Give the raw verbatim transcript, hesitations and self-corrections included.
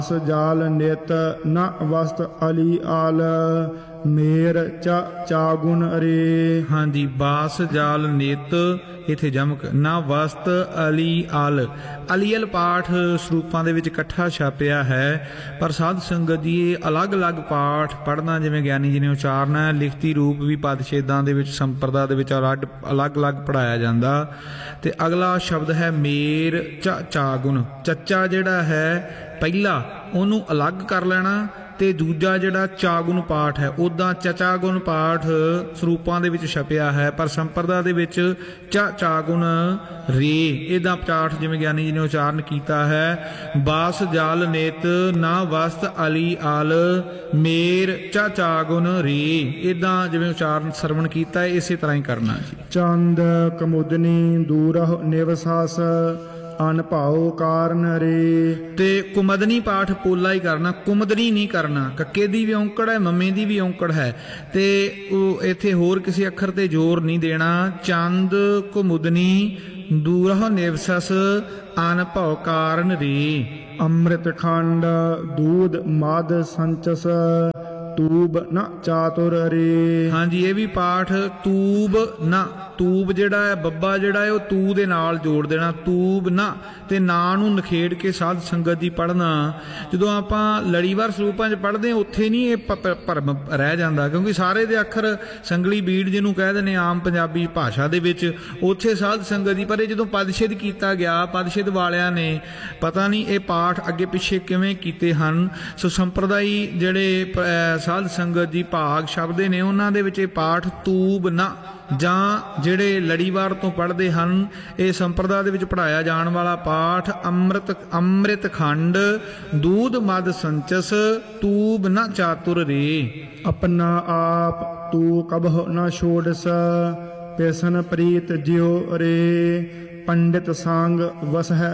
जाल नित न वस्त अली आल मेर च चागुन रे। हाँ जी, बास जाल नित इथे जमक ना वस्त अली अल। अलीअल पाठ ਸਰੂਪਾਂ ਦੇ ਵਿੱਚ ਇਕੱਠਾ ਛਾਪਿਆ ਹੈ, ਪਰ ਸਾਧ ਸੰਗਤ ਜੀ ਇਹ ਅਲੱਗ-ਅਲੱਗ ਪਾਠ ਪੜ੍ਹਨਾ ਜਿਵੇਂ ਗਿਆਨੀ ਜੀ ਨੇ ਉਚਾਰਨਾ ਹੈ, ਲਿਖਤੀ ਰੂਪ ਵੀ ਪਦਛੇਦਾਂ ਦੇ ਵਿੱਚ ਸੰਪਰਦਾ ਦੇ ਵਿੱਚ ਅਲੱਗ ਅਲੱਗ-ਅਲੱਗ ਪੜ੍ਹਾਇਆ ਜਾਂਦਾ। ਤੇ ਅਗਲਾ ਸ਼ਬਦ ਹੈ ਮੇਰ ਚ ਚਾਗੁਣ। ਚੱਚਾ ਜਿਹੜਾ ਹੈ ਪਹਿਲਾ ਉਹਨੂੰ ਅਲੱਗ ਕਰ ਲੈਣਾ ਤੇ ਦੂਜਾ ਜਿਹੜਾ ਚਾਗੁਣ ਪਾਠ ਹੈ, ਉੱਦਾਂ ਚਚਾਗੁਣ ਪਾਠ ਸਰੂਪਾਂ ਦੇ ਵਿੱਚ ਛਪਿਆ ਹੈ, ਪਰ ਸੰਪਰਦਾ ਦੇ ਵਿੱਚ ਚ ਚਾਗੁਣ ਰੇ ਇਹਦਾ ਪਾਠ ਜਿਵੇਂ ਗਿਆਨੀ ਜੀ ਨੇ ਉਚਾਰਨ ਕੀਤਾ ਹੈ। ਬਾਸ ਜਲ ਨਿਤ ਨਾ ਵਸਤ ਅਲੀ ਅਲ ਮੇਰ ਚ ਚਾਗੁਣ ਰੇ, ਇੱਦਾਂ ਜਿਵੇਂ ਉਚਾਰਨ ਸਰਵਣ ਕੀਤਾ ਹੈ ਇਸੇ ਤਰ੍ਹਾਂ ਹੀ ਕਰਨਾ ਜੀ। ਚੰਦ ਕਮੁਦਨੀ ਦੂਰਹ ਨਿਵਸਾਸ ਅਨਭਾਉ ਕਾਰਨ ਰੇ। ਤੇ ਕੁਮਦਨੀ ਪਾਠ ਪੋਲਾ ਹੀ ਕਰਨਾ, ਕੁਮਦਨੀ ਨਹੀਂ ਕਰਨਾ। ਕੱਕੇ ਦੀ ਵੀ ਔਂਕੜ ਹੈ, ਮੰਮੇ ਦੀ ਵੀ ਔਂਕੜ ਹੈ, ਤੇ ਉਹ ਇੱਥੇ ਹੋਰ ਕਿਸੇ ਅੱਖਰ ਤੇ ਜ਼ੋਰ ਨਹੀਂ ਦੇਣਾ। ਚੰਦ ਕੁਮੁਦਨੀ ਦੂਰਹ ਨਿਵਸਸ ਅਨਭਉ ਕਾਰਨ ਰੇ। ਅੰਮ੍ਰਿਤ ਖੰਡ ਦੂਧ ਮਦ ਸੰਚਸ ਤੂਬ ਨਾ ਚਾਤੁਰ ਰੇ। ਹਾਂਜੀ, ਇਹ ਵੀ ਪਾਠ ਤੂਬ ਨਾ, ਤੂਬ ਜਿਹੜਾ ਹੈ ਬੱਬਾ ਜਿਹੜਾ ਹੈ ਉਹ ਤੂ ਦੇ ਨਾਲ ਜੋੜ ਦੇਣਾ, ਤੂਬ ਨਾ, ਤੇ ਨਾਂ ਨੂੰ ਨਖੇੜ ਕੇ ਸਾਧ ਸੰਗਤ ਦੀ ਪੜ੍ਹਨਾ। ਜਦੋਂ ਆਪਾਂ ਲੜੀਵਾਰ ਸਰੂਪਾਂ 'ਚ ਪੜ੍ਹਦੇ ਹਾਂ ਉੱਥੇ ਨਹੀਂ ਇਹ ਭਰਮ ਰਹਿ ਜਾਂਦਾ, ਕਿਉਂਕਿ ਸਾਰੇ ਦੇ ਅੱਖਰ ਸੰਗਲੀ ਬੀੜ ਜਿਹਨੂੰ ਕਹਿ ਦਿੰਦੇ ਆਮ ਪੰਜਾਬੀ ਭਾਸ਼ਾ ਦੇ ਵਿੱਚ, ਉੱਥੇ ਸਾਧ ਸੰਗਤ ਦੀ। ਪਰ ਇਹ ਜਦੋਂ ਪਦਛੇਦ ਕੀਤਾ ਗਿਆ, ਪਦਛੇਦ ਵਾਲਿਆਂ ਨੇ ਪਤਾ ਨਹੀਂ ਇਹ ਪਾਠ ਅੱਗੇ ਪਿੱਛੇ ਕਿਵੇਂ ਕੀਤੇ ਹਨ। ਸੋ ਸੰਪਰਦਾਈ ਜਿਹੜੇ ਸਾਧ ਸੰਗਤ ਜੀ ਭਾਗ ਸ਼ਬਦ ਨੇ ਉਹਨਾਂ ਦੇ ਵਿੱਚ ਇਹ ਪਾਠ ਤੂਬ ਨਾ ਜਾਂ ਜਿਹੜੇ ਲੜੀਵਾਰ ਤੋਂ ਪੜ੍ਹਦੇ ਹਨ, ਇਹ ਸੰਪਰਦਾ ਦੇ ਵਿੱਚ ਪੜ੍ਹਾਇਆ ਜਾਣ ਵਾਲਾ ਪਾਠ ਅੰਮ੍ਰਿਤ ਅੰਮ੍ਰਿਤ ਖੰਡ ਦੂਧ ਮਦ ਸੰਚਸ ਤੂਬ ਨਾ ਚਾਤੁਰ ਰੇ। ਆਪਣਾ ਆਪ ਤੂੰ ਕਬਹੁ ਨਾ ਛੋੜਸ ਪੈਸਨ ਪ੍ਰੀਤ ਜਿਉ ਰੇ। ਪੰਡਿਤ ਸੰਗ ਵਸਹਿ